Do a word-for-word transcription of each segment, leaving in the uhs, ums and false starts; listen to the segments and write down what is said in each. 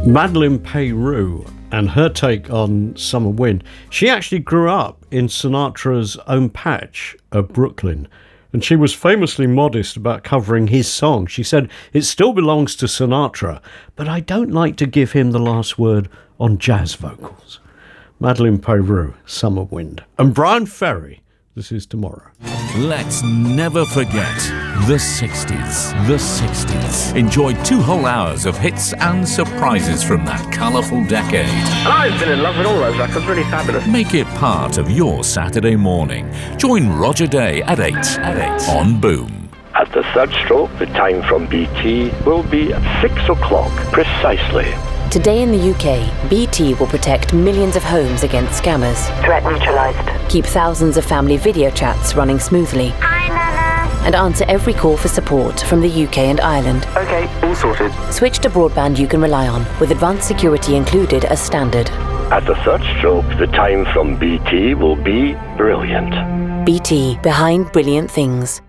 Madeleine Peyroux and her take on Summer Wind. She actually grew up in Sinatra's own patch of Brooklyn, and she was famously modest about covering his song. She said, "It still belongs to Sinatra, but I don't like to give him the last word on jazz vocals." Madeleine Peyroux, Summer Wind. And Brian Ferry, this is Tomorrow. Let's never forget the sixties. The sixties. Enjoy two whole hours of hits and surprises from that colourful decade. And I've been in love with all those records, really fabulous. Make it part of your Saturday morning. Join Roger Day at eight, at eight on Boom. At the third stroke, the time from B T will be at six o'clock precisely. Today in the U K, B T will protect millions of homes against scammers. Threat neutralised. Keep thousands of family video chats running smoothly. Hi, Nana. And answer every call for support from the U K and Ireland. Okay, all sorted. Switch to broadband you can rely on, with advanced security included as standard. At the third stroke, the time from B T will be brilliant. B T, behind brilliant things.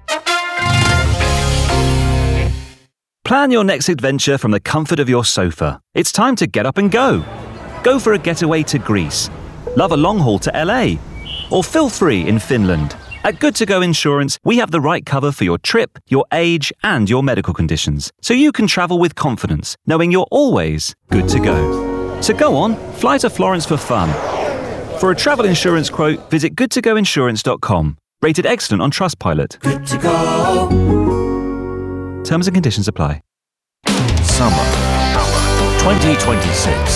Plan your next adventure from the comfort of your sofa. It's time to get up and go. Go for a getaway to Greece. Love a long haul to L A. Or feel free in Finland. At Good To Go Insurance, we have the right cover for your trip, your age, and your medical conditions. So you can travel with confidence, knowing you're always good to go. So go on, fly to Florence for fun. For a travel insurance quote, visit good to go insurance dot com. Rated excellent on Trustpilot. Good to go. Terms and conditions apply. Summer twenty twenty-six.